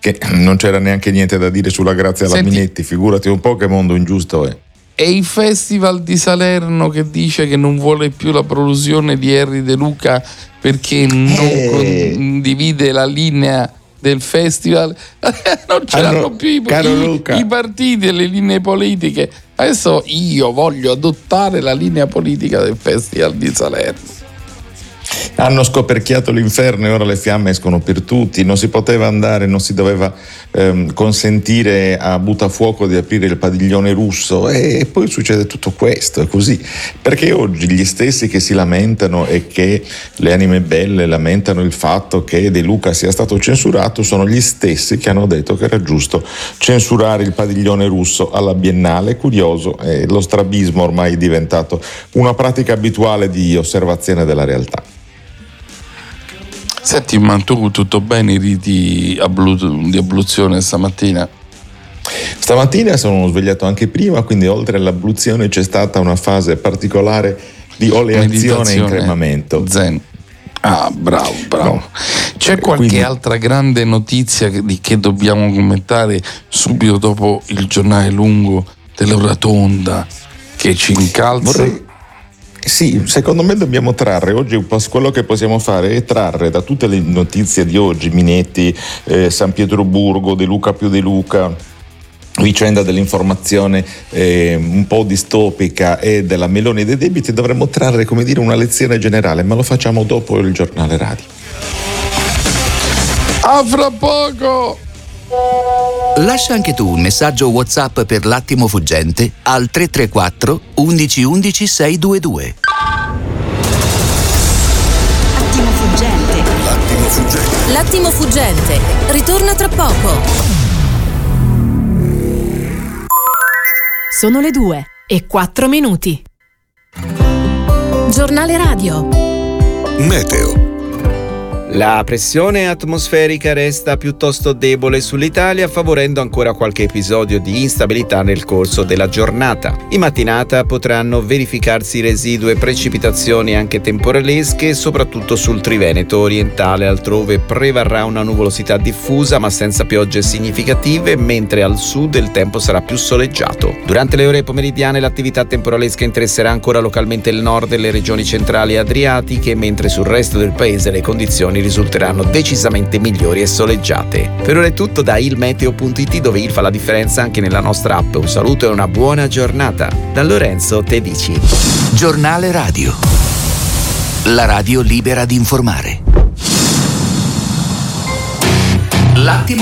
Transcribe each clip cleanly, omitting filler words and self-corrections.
che non c'era neanche niente da dire sulla Grazia Minetti, figurati un po' che mondo ingiusto è. E il Festival di Salerno che dice che non vuole più la prolusione di Henry De Luca perché non condivide la linea del festival. Non ce l'hanno più i partiti e le linee politiche. Adesso io voglio adottare la linea politica del Festival di Salerno. Hanno scoperchiato l'inferno e ora le fiamme escono per tutti. Non si poteva andare, non si doveva consentire a Buttafuoco di aprire il padiglione russo, e poi succede tutto questo. È così perché oggi gli stessi che si lamentano e che le anime belle lamentano il fatto che De Luca sia stato censurato sono gli stessi che hanno detto che era giusto censurare il padiglione russo alla Biennale. Curioso, lo strabismo ormai è diventato una pratica abituale di osservazione della realtà. Senti, ma tu tutto bene i riti di abluzione stamattina? Stamattina sono svegliato anche prima, quindi oltre all'abluzione c'è stata una fase particolare di oleazione e incremamento. Zen. Ah, bravo. No. C'è qualche altra grande notizia che dobbiamo commentare subito dopo il giornale lungo della Rotonda che ci incalza? Sì, secondo me dobbiamo trarre oggi quello che possiamo fare è trarre da tutte le notizie di oggi, Minetti, San Pietroburgo, De Luca più De Luca, vicenda dell'informazione un po' distopica e della Meloni dei debiti, dovremmo trarre, come dire, una lezione generale, ma lo facciamo dopo il giornale radio. A fra poco! Lascia anche tu un messaggio WhatsApp per l'attimo fuggente al 334 11 11 622. Attimo fuggente. L'attimo fuggente. Ritorna tra poco. Sono le 2:04. Giornale radio. Meteo. La pressione atmosferica resta piuttosto debole sull'Italia, favorendo ancora qualche episodio di instabilità nel corso della giornata. In mattinata potranno verificarsi residue precipitazioni anche temporalesche, soprattutto sul Triveneto orientale. Altrove prevarrà una nuvolosità diffusa ma senza piogge significative, mentre al sud il tempo sarà più soleggiato. Durante le ore pomeridiane l'attività temporalesca interesserà ancora localmente il nord delle regioni centrali e adriatiche, mentre sul resto del paese le condizioni risulteranno decisamente migliori e soleggiate. Per ora è tutto da ilmeteo.it, dove il fa la differenza anche nella nostra app. Un saluto e una buona giornata da Lorenzo Tedici. Giornale radio. La radio libera di informare. L'attimo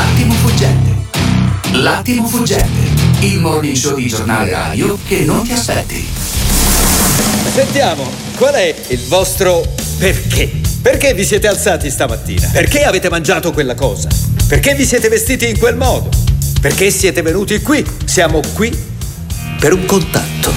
fuggente. Il morning show di Giornale radio che non ti aspetti. Sentiamo, qual è il vostro perché? Perché vi siete alzati stamattina? Perché avete mangiato quella cosa? Perché vi siete vestiti in quel modo? Perché siete venuti qui? Siamo qui per un contatto.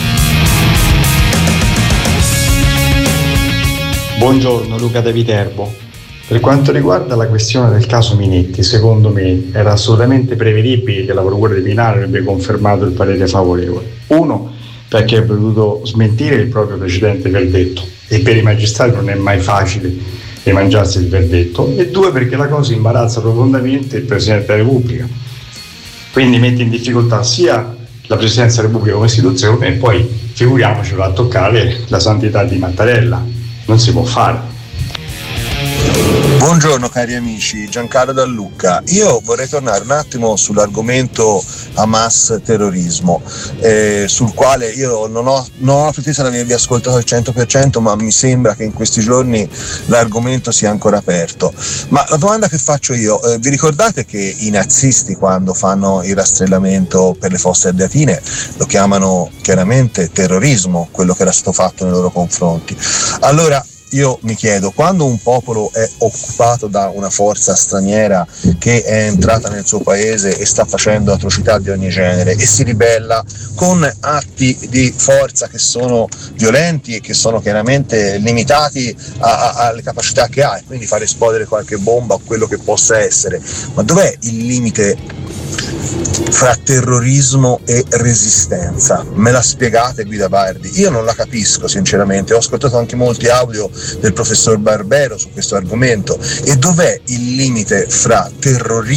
Buongiorno, Luca da Viterbo. Per quanto riguarda la questione del caso Minetti, secondo me era assolutamente prevedibile che la Procura di Milano avrebbe confermato il parere favorevole. Uno, perché avrebbe dovuto smentire il proprio precedente verdetto, e per i magistrati non è mai facile rimangiarsi il verdetto, e due, perché la cosa imbarazza profondamente il Presidente della Repubblica, quindi mette in difficoltà sia la Presidenza della Repubblica come istituzione, e poi figuriamoci va a toccare la santità di Mattarella. Non si può fare. Buongiorno cari amici, Giancarlo da Lucca. Io vorrei tornare un attimo sull'argomento Hamas terrorismo, sul quale io non ho la pretesa di avervi ascoltato al 100%, ma mi sembra che in questi giorni l'argomento sia ancora aperto. Ma la domanda che faccio io, vi ricordate che i nazisti, quando fanno il rastrellamento per le fosse ardeatine, lo chiamano chiaramente terrorismo, quello che era stato fatto nei loro confronti? Allora io mi chiedo, quando un popolo è occupato da una forza straniera che è entrata nel suo paese e sta facendo atrocità di ogni genere e si ribella con atti di forza che sono violenti e che sono chiaramente limitati alle capacità che ha, e quindi fare esplodere qualche bomba o quello che possa essere, ma dov'è il limite fra terrorismo e resistenza? Me la spiegate, Guida Bardi? Io non la capisco sinceramente, ho ascoltato anche molti audio del professor Barbero su questo argomento, e dov'è il limite fra terrorismo